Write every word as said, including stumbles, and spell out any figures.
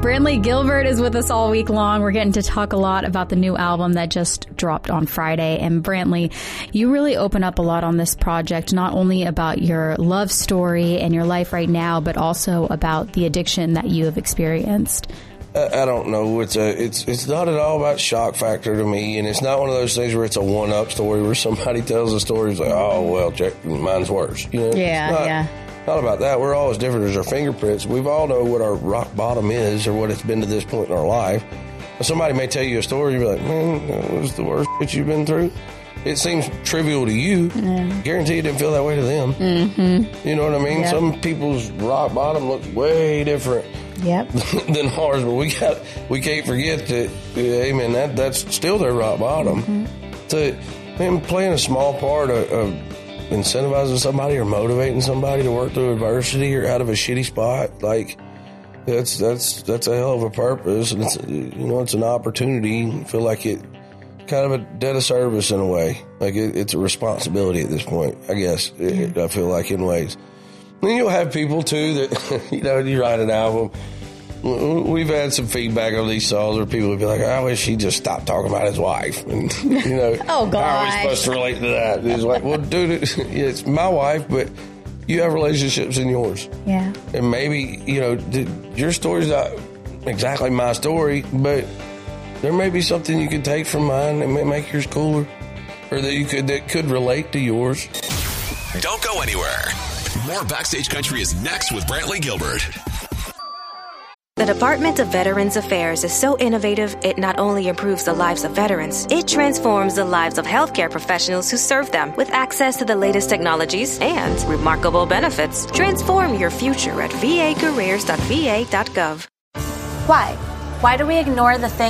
Brantley Gilbert is with us all week long. We're getting to talk a lot about the new album that just dropped on Friday. And Brantley, you really open up a lot on this project, not only about your love story and your life right now, but also about the addiction that you have experienced. I don't know. It's a, it's it's not at all about shock factor to me, and it's not one of those things where it's a one-up story where somebody tells a story and it's like, oh, well, check, mine's worse. You know, yeah, it's not, yeah. Not about that. We're all as different as our fingerprints. We've all know what our rock bottom is or what it's been to this point in our life. Somebody may tell you a story, you'll be like, man, that was the worst shit you've been through. It seems trivial to you. Yeah. Guarantee it didn't feel that way to them. Mm-hmm. You know what I mean? Yep. Some people's rock bottom looks way different yep. than ours, but we got we can't forget that, hey, man, that, that's still their rock bottom. Mm-hmm. So, man, playing a small part of, of incentivizing somebody or motivating somebody to work through adversity or out of a shitty spot, like, that's that's that's a hell of a purpose, and it's, you know, it's an opportunity. I feel like it kind of a debt of service in a way. Like it, it's a responsibility at this point, I guess. It, I feel like in ways. And you'll have people too that, you know, you write an album. We've had some feedback on these songs where people would be like, I wish he just stopped talking about his wife. And, you know, oh, God. How are we supposed to relate to that? It's like, well, dude, it's my wife, but you have relationships in yours. Yeah. And maybe, you know, your story's not exactly my story, but there may be something you could take from mine and may make yours cooler, or that you could that could relate to yours. Don't go anywhere. More Backstage Country is next with Brantley Gilbert. The Department of Veterans Affairs is so innovative, it not only improves the lives of veterans, it transforms the lives of healthcare professionals who serve them with access to the latest technologies and remarkable benefits. Transform your future at v a careers dot v a dot gov. Why? Why do we ignore the things